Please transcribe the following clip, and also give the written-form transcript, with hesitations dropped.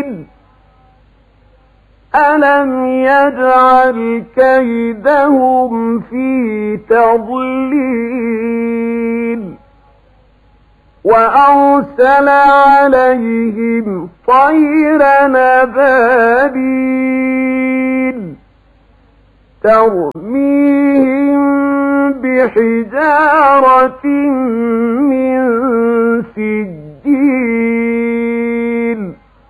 ألم يجعل كيدهم في تضليل وأرسل عليهم طيرا أبابيل ترميهم بحجارة